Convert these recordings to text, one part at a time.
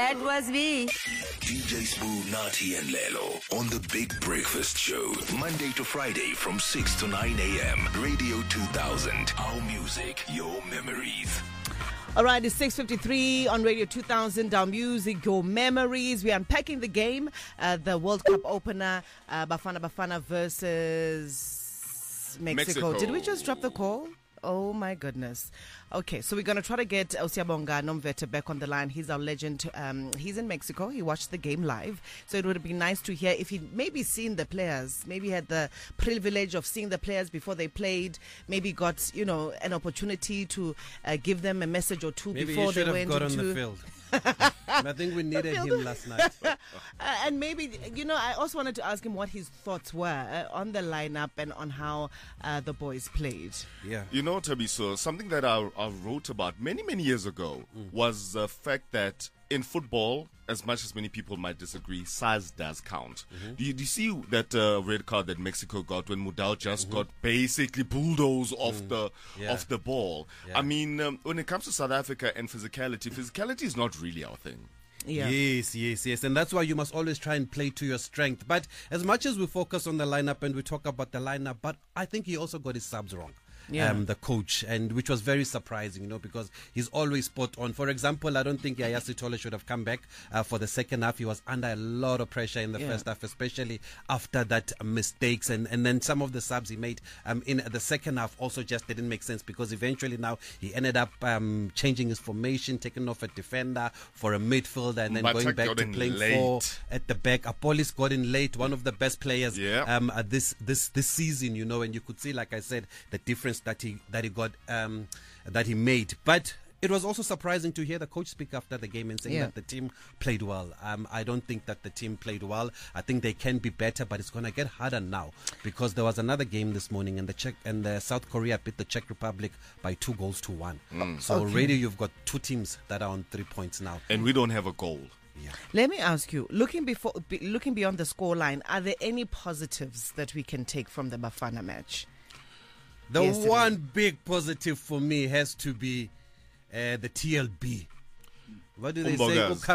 That was me. DJ Smooth, Nati and Lelo on the Big Breakfast Show. Monday to Friday from 6 to 9 a.m. Radio 2000. Our music, your memories. All right, it's 6:53 on Radio 2000. Our music, your memories. We're unpacking the game, the World Cup opener, Bafana versus Mexico. Did we just drop the call? Oh my goodness. Okay, so we're going to try to get Osiyabonga Nomvete back on the line. He's our legend. He's in Mexico. He watched the game live. So it would be nice to hear if he'd maybe seen the players, maybe had the privilege of seeing the players before they played, maybe got, an opportunity to give them a message or two maybe before they went got into on the field. I think we needed him last night. And maybe, I also wanted to ask him what his thoughts were on the lineup and on how the boys played. Yeah. Tabiso, something that I wrote about many, many years ago was the fact that in football, as much as many people might disagree, size does count. Do you see that red card that Mexico got when Mudal just got basically bulldozed off the ball? Yeah. I mean, when it comes to South Africa and physicality is not really our thing. Yeah. Yes. And that's why you must always try and play to your strength. But as much as we focus on the lineup and we talk about the lineup, but I think he also got his subs wrong. The coach, and which was very surprising, because he's always spot on. For example, I don't think Yaya Sithole should have come back for the second half. He was under a lot of pressure in the first half, especially after that mistakes, and then some of the subs he made in the second half also just didn't make sense, because eventually now he ended up changing his formation, taking off a defender for a midfielder, and then going back to playing four at the back. Apolis got in late, one of the best players this season, and you could see, like I said, the difference that he got that he made. But it was also surprising to hear the coach speak after the game and saying that the team played well. I don't think that the team played well. I think they can be better, but it's going to get harder now, because there was another game this morning and the South Korea beat the Czech Republic by 2-1. So already you've got two teams that are on 3 points now, and we don't have a goal. Yeah. Let me ask you, looking beyond the scoreline, are there any positives that we can take from the Bafana match? The one big positive for me has to be the TLB. What do they say? I think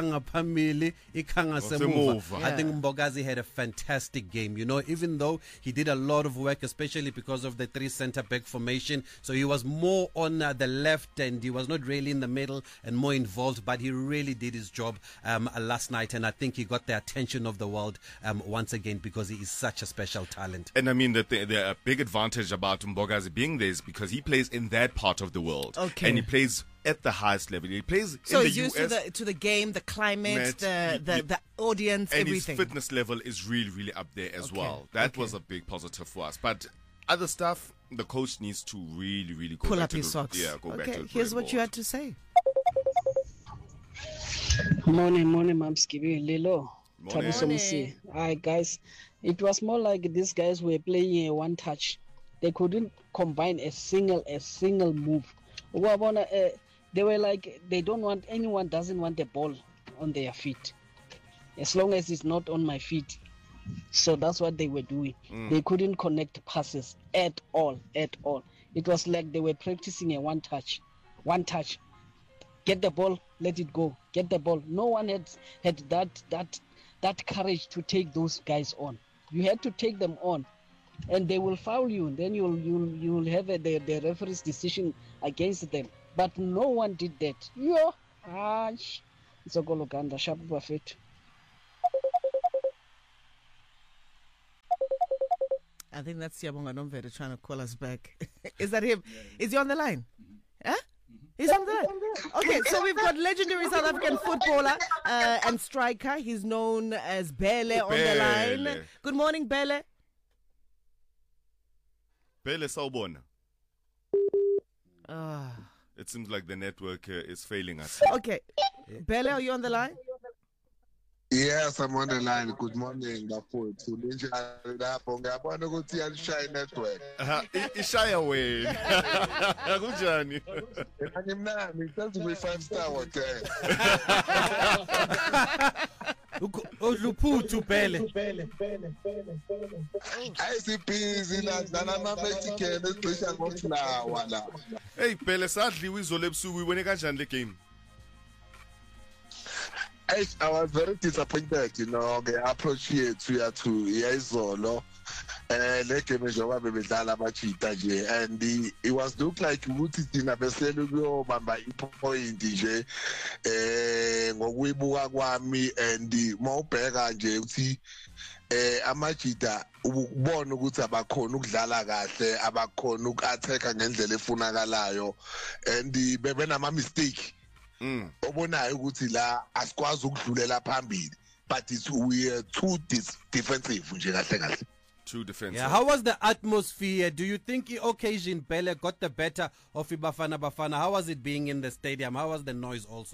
Mbogazi had a fantastic game. Even though he did a lot of work, especially because of the 3 centre-back formation. So he was more on the left and he was not really in the middle and more involved. But he really did his job last night. And I think he got the attention of the world once again, because he is such a special talent. And I mean, the big advantage about Mbogazi being there is because he plays in that part of the world. Okay. And he plays at the highest level. He plays so in the he's used US, to the game, the climate, the audience, and everything. His fitness level is really, really up there as well. That was a big positive for us. But other stuff, the coach needs to really, really go pull back up to his socks. Go back to the here's what board. you had to say. Morning, Mamskibi, Lilo. Morning. Hi, guys. It was more like these guys were playing a one touch. They couldn't combine a single move. They were like, anyone doesn't want the ball on their feet, as long as it's not on my feet. So that's what they were doing. They couldn't connect passes at all. It was like they were practicing a one touch. Get the ball, let it go. Get the ball. No one had that courage to take those guys on. You had to take them on, and they will foul you. Then you'll have the referee's decision against them. But no one did that. It's a Gologanda, sharp buffet. I think that's Siyabonga Nomvete trying to call us back. Is that him? Is he on the line? Huh? He's on the line. Okay, so we've got legendary South African footballer and striker. He's known as Bele on the line. Good morning, Bele. Bele Sawubona. It seems like the network is failing us. Okay. Bele, are you on the line? Yes, I'm on the line. Good morning, bafowethu. Lapho ngiyabona ukuthi iyalishaya network. Ishaya wena. Kunjani? Angimnandi, senze kwi-5-star hotel. Udluphuthu Bele. Ayisibhizi nadlala ama-Mexican esicisha ngoflawa la. Hey Bele, sadliwe izolo ebusuku, uyibone kanjani le game? I was very disappointed, the approach here to Izolo. Le game njengoba bebedlala amachita nje, and it was look like ukuthi thina besele kuyobamba ipoint nje ngokuyibuka kwami, and mawubheka nje ukuthi amachita ubona ukuthi abakhona ukudlala kahle, abakhona uku-attacka ngendlela efunakalayo, and bebenama mistake obonayo ukuthi la asikwazi ukudlulela phambili, but we are too defensive nje kahle kahle. Too defensive. Yeah, how was the atmosphere? Do you think occasion Bele got the better of Bafana Bafana? How was it being in the stadium? How was the noise also?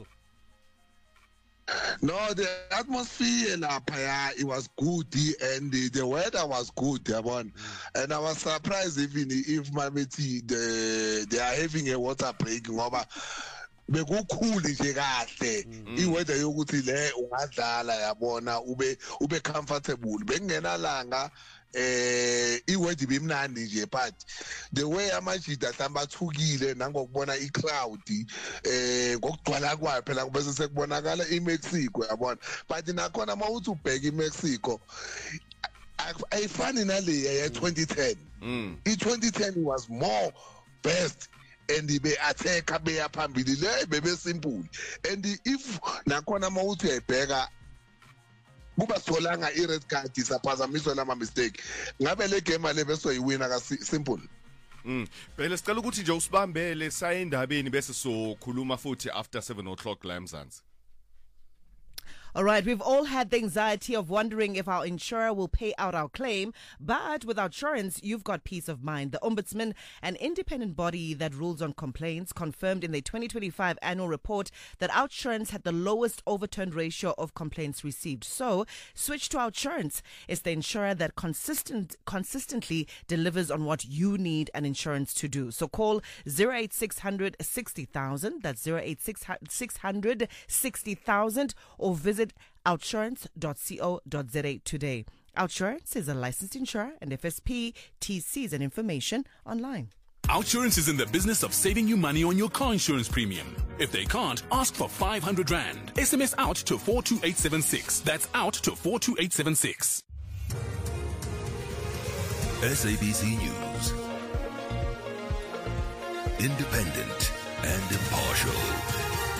No, the atmosphere it was good, and the weather was good, and I was surprised even if they are having a water break ngoba bekukhulu nje kahle iweather yokuthi le ungadlala yabona ube comfortable, bengenalanga iweather ibimnandi nje, but the way amajida hlamba athukile nangokubona icrowd ngokugcwala kwayo phela bese sekubonakala iMexico yabona, but nakhona mawuthi ubheka iMexico ayifani naleya ya 2010. I-2010 was more best, and be-attack beya phambili le bebe simple, and if nakhona mawuthi uyayibheka kuba solanga i-red card isaphazamiswa lama mistake, ngabe le game le besoyiwina ka simple. Phela sicela ukuthi nje usibambele saye endabeni bese sokhuluma futhi after 7 o'clock la eMzansi. All right, we've all had the anxiety of wondering if our insurer will pay out our claim, but with Outsurance, you've got peace of mind. The Ombudsman, an independent body that rules on complaints, confirmed in the 2025 annual report that Outsurance had the lowest overturned ratio of complaints received. So, switch to Outsurance. It's the insurer that consistently delivers on what you need an insurance to do. So call 08600 60,000, that's 08600 60,000, or visit outsurance.co.za today. Outsurance is a licensed insurer and FSP, TCs and information online. Outsurance is in the business of saving you money on your car insurance premium. If they can't, ask for 500 Rand. SMS out to 42876. That's out to 42876. SABC News. Independent and impartial.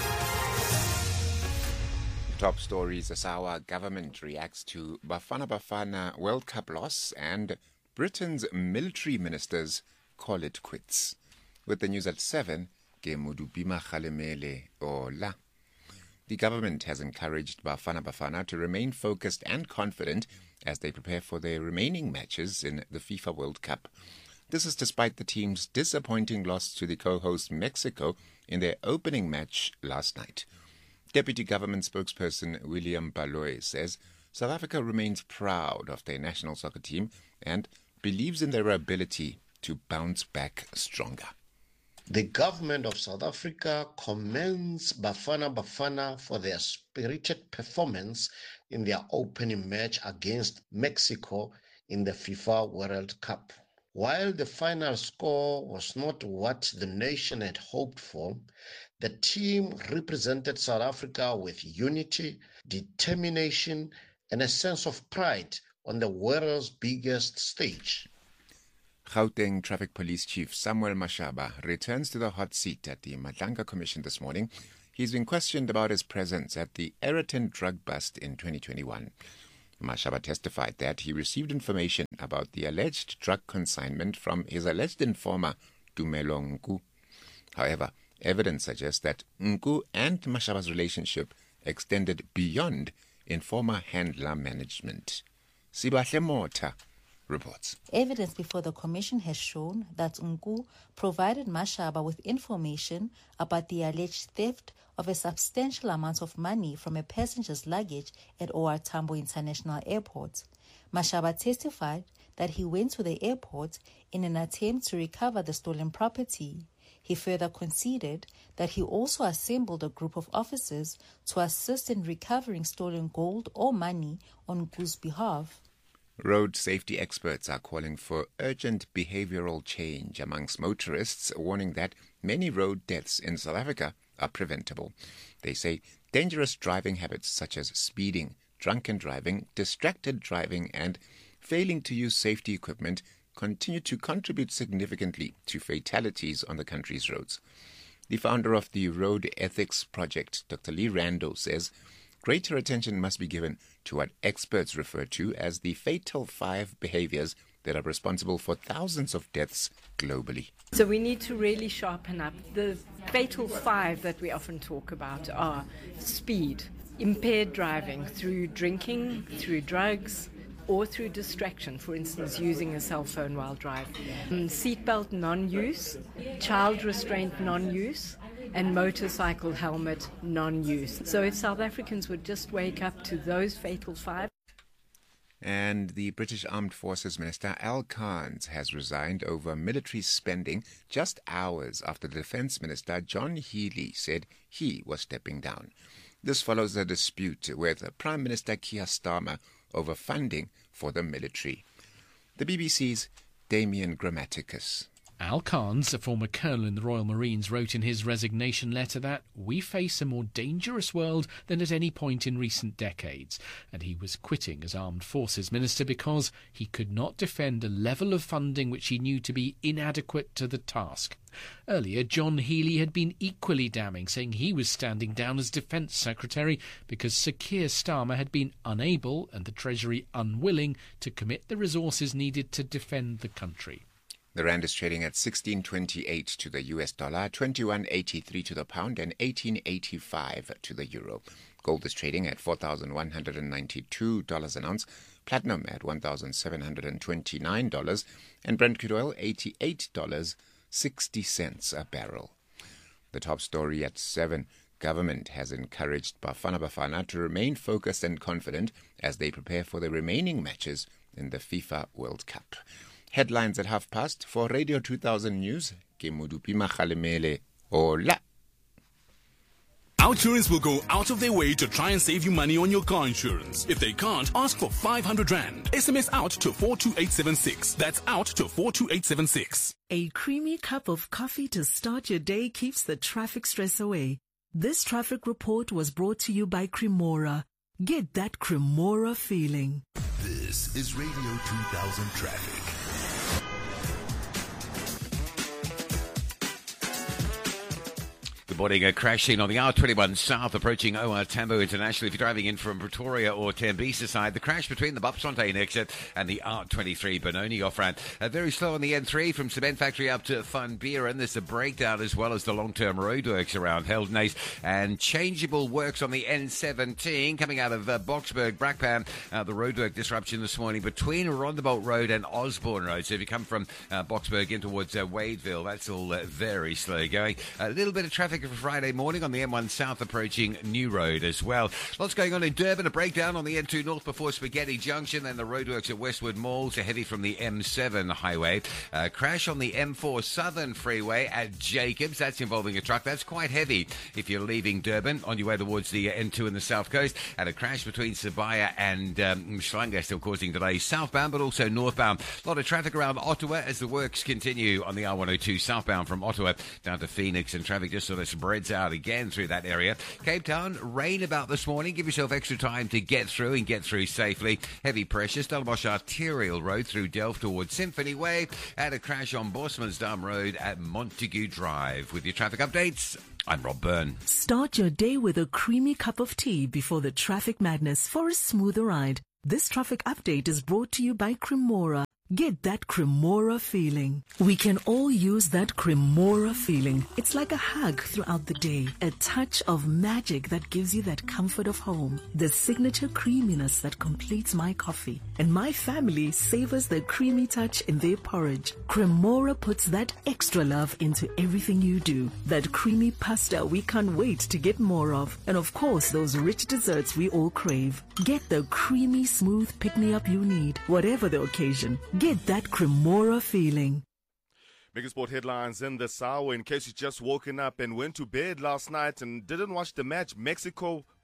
Top stories as our government reacts to Bafana Bafana World Cup loss and Britain's military ministers call it quits. With the news at 7, Gemudubima Khalemele Ola. The government has encouraged Bafana Bafana to remain focused and confident as they prepare for their remaining matches in the FIFA World Cup. This is despite the team's disappointing loss to the co-host Mexico in their opening match last night. Deputy Government spokesperson William Baloy says South Africa remains proud of their national soccer team and believes in their ability to bounce back stronger. The government of South Africa commends Bafana Bafana for their spirited performance in their opening match against Mexico in the FIFA World Cup. While the final score was not what the nation had hoped for, the team represented South Africa with unity, determination, and a sense of pride on the world's biggest stage. Gauteng Traffic Police Chief Samuel Mashaba returns to the hot seat at the Madlanga Commission this morning. He's been questioned about his presence at the Aeroton drug bust in 2021. Mashaba testified that he received information about the alleged drug consignment from his alleged informer, Tumelo Nku. However, evidence suggests that Nku and Mashaba's relationship extended beyond informer handler management. Sibahle Mota reports. Evidence before the commission has shown that Nku provided Mashaba with information about the alleged theft of a substantial amount of money from a passenger's luggage at OR Tambo International Airport. Mashaba testified that he went to the airport in an attempt to recover the stolen property. He further conceded that he also assembled a group of officers to assist in recovering stolen gold or money on Nku's behalf. Road safety experts are calling for urgent behavioral change amongst motorists, warning that many road deaths in South Africa are preventable. They say dangerous driving habits such as speeding, drunken driving, distracted driving, and failing to use safety equipment continue to contribute significantly to fatalities on the country's roads. The founder of the Road Ethics Project, Dr. Lee Rando, says greater attention must be given to what experts refer to as the fatal 5 behaviors that are responsible for thousands of deaths globally. So we need to really sharpen up. The fatal 5 that we often talk about are speed, impaired driving through drinking, through drugs, or through distraction, for instance, using a cell phone while driving. Seatbelt non-use, child restraint non-use, and motorcycle helmet non-use. So if South Africans would just wake up to those fatal 5. And the British Armed Forces Minister Al Carnes has resigned over military spending just hours after the Defence Minister John Healey said he was stepping down. This follows a dispute with Prime Minister Keir Starmer over funding for the military. The BBC's Damien Grammaticus. Al Carnes, a former colonel in the Royal Marines, wrote in his resignation letter that we face a more dangerous world than at any point in recent decades, and he was quitting as Armed Forces Minister because he could not defend a level of funding which he knew to be inadequate to the task. Earlier, John Healey had been equally damning, saying he was standing down as Defence Secretary because Sir Keir Starmer had been unable, and the Treasury unwilling, to commit the resources needed to defend the country. The rand is trading at 16.28 to the US dollar, 21.83 to the pound, and 18.85 to the euro. Gold is trading at $4,192 an ounce, platinum at $1,729, and Brent crude oil $88.60 a barrel. The top story at 7. Government has encouraged Bafana Bafana to remain focused and confident as they prepare for the remaining matches in the FIFA World Cup. Headlines at 5:30 for Radio 2000 News. Ke Modupi Makgalemele. Hola. OUTsurance will go out of their way to try and save you money on your car insurance. If they can't, ask for 500 Rand. SMS out to 42876. That's out to 42876. A creamy cup of coffee to start your day keeps the traffic stress away. This traffic report was brought to you by Cremora. Get that Cremora feeling. This is Radio 2000 Traffic. Good morning. A crash scene on the R21 South approaching OR Tambo International. If you're driving in from Pretoria or Tembisa side, the crash between the Bupsfontein exit and the R23 Benoni off-ramp. Very slow on the N3 from Cement Factory up to Van Buren. There's a breakdown as well as the long-term roadworks around Heldenace and changeable works on the N17 coming out of Boksburg, Brakpan. The roadwork disruption this morning between Rondebolt Road and Osborne Road. So if you come from Boksburg in towards Wadeville, that's all very slow going. A little bit of traffic for Friday morning on the M1 South approaching New Road as well. Lots going on in Durban. A breakdown on the N2 North before Spaghetti Junction. Then the roadworks at Westwood Mall. So heavy from the M7 highway. Crash on the M4 Southern Freeway at Jacobs. That's involving a truck. That's quite heavy if you're leaving Durban on your way towards the N2 in the South Coast. And a crash between Sibaya and Mhlanga still causing delays southbound but also northbound. A lot of traffic around Ottawa as the works continue on the R102 southbound from Ottawa down to Phoenix, and traffic just sort of spreads out again through that area. Cape Town, rain about this morning. Give yourself extra time to get through and get through safely. Heavy pressure. Stellenbosch Arterial Road through Delft towards Symphony Way. And a crash on Bosmansdam Road at Montague Drive. With your traffic updates, I'm Rob Byrne. Start your day with a creamy cup of tea before the traffic madness for a smoother ride. This traffic update is brought to you by Cremora. Get that Cremora feeling. We can all use that Cremora feeling. It's like a hug throughout the day. A touch of magic that gives you that comfort of home. The signature creaminess that completes my coffee. And my family savors the creamy touch in their porridge. Cremora puts that extra love into everything you do. That creamy pasta we can't wait to get more of. And of course, those rich desserts we all crave. Get the creamy, smooth pick-me-up you need, whatever the occasion. Get that Cremora feeling. Biggest sport headlines in this hour. In case you just woken up and went to bed last night and didn't watch the match, Mexico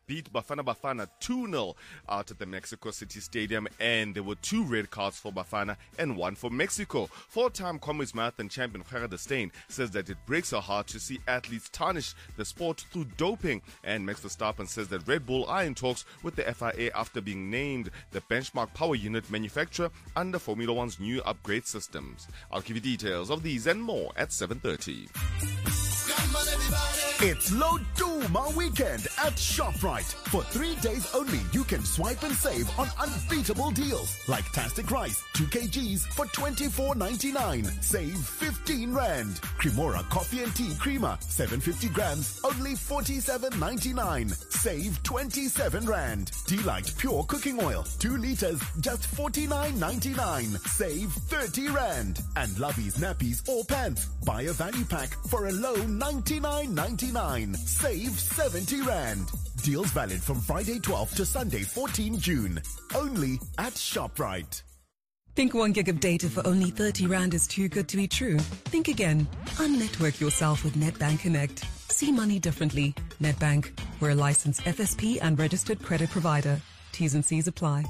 beat Bafana Bafana 2-0 out at the Mexico City Stadium, and there were 2 red cards for Bafana and 1 for Mexico. 4-time Commonwealth Marathon champion Gerda Steyn says that it breaks her heart to see athletes tarnish the sport through doping, and Max Verstappen says that Red Bull are in talks with the FIA after being named the benchmark power unit manufacturer under Formula One's new upgrade systems. I'll give you details of these and more at 7:30. It's Loduma weekend at ShopRite. For 3 days only, you can swipe and save on unbeatable deals like Tastic Rice, 2 kgs for 24.99. Save 15 Rand. Cremora Coffee and Tea Creamer, 750 grams, only 47.99. Save 27 Rand. Delight Pure Cooking Oil, 2 liters, just 49.99. Save 30 Rand. And Lovey's Nappies or Pants. Buy a value pack for a low 99.99. Save 70 Rand. Deals valid from Friday 12 to Sunday 14 June. Only at ShopRite. Think 1 gig of data for only 30 Rand is too good to be true? Think again. Unnetwork yourself with Netbank Connect. See money differently. Netbank. We're a licensed FSP and registered credit provider. T's and C's apply.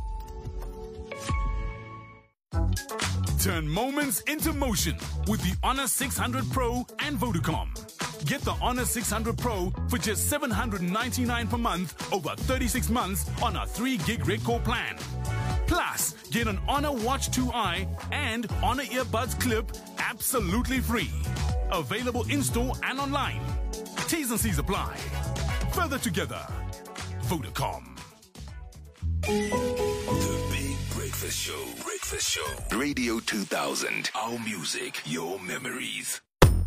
Turn moments into motion with the Honor 600 Pro and Vodacom. Get the Honor 600 Pro for just $799 per month over 36 months on a 3 gig Redcore plan. Plus, get an Honor Watch 2i and Honor Earbuds Clip absolutely free. Available in-store and online. T's and C's apply. Further together. Vodacom. The Big Breakfast Show. Radio 2000. Our music, your memories.